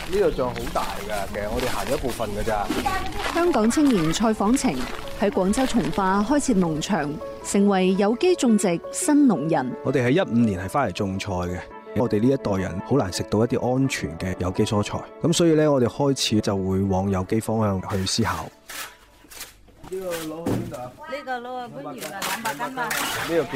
呢個像好大㗎，其實我哋行咗一部分㗎咋。 香港青年蔡訪晴喺廣州從化開設農場，成為有機種植新農人。 我哋喺15年係翻嚟種菜嘅，我哋呢一代人好難食到一啲安全嘅有機蔬菜，咁所以咧我哋開始就會往有機方向去思考。 呢個攞去邊度啊？ 呢個攞去番禺啊，200斤嘛。 呢個